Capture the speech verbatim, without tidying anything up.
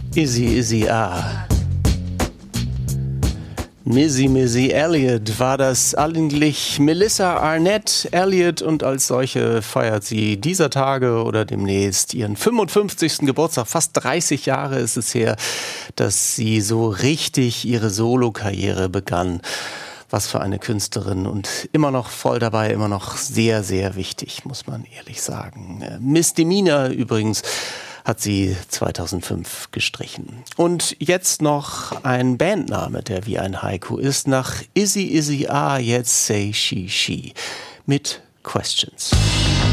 Izzy, Izzy, ah. Missy, Missy Elliott war das eigentlich. Melissa Arnett Elliott, und als solche feiert sie dieser Tage oder demnächst ihren fünfundfünfzigsten Geburtstag. Fast dreißig Jahre ist es her, dass sie so richtig ihre Solokarriere begann. Was für eine Künstlerin, und immer noch voll dabei, immer noch sehr, sehr wichtig, muss man ehrlich sagen. Misdemeanor übrigens hat sie zweitausendfünf gestrichen. Und jetzt noch ein Bandname, der wie ein Haiku ist. Nach Izzy, Izzy, ah, jetzt say she, she. Mit Questions.